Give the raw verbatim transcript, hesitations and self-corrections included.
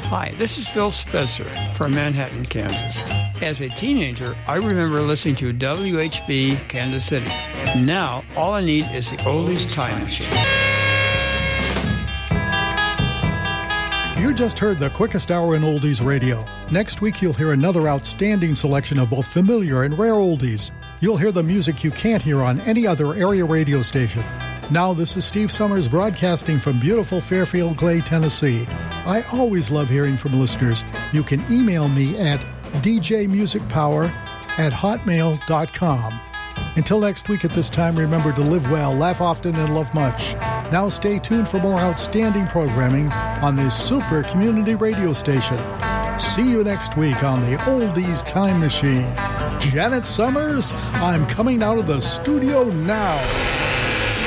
Hi, this is Phil Spencer from Manhattan, Kansas. As a teenager, I remember listening to W H B Kansas City. Now, all I need is the Oldies Time Machine. You just heard the quickest hour in oldies radio. Next week, you'll hear another outstanding selection of both familiar and rare oldies. You'll hear the music you can't hear on any other area radio station. Now, this is Steve Summers broadcasting from beautiful Fairfield Clay, Tennessee. I always love hearing from listeners. You can email me at d j music power at hotmail dot com. Until next week at this time, remember to live well, laugh often, and love much. Now stay tuned for more outstanding programming on this super community radio station. See you next week on the Oldies Time Machine. Janet Summers, I'm coming out of the studio now.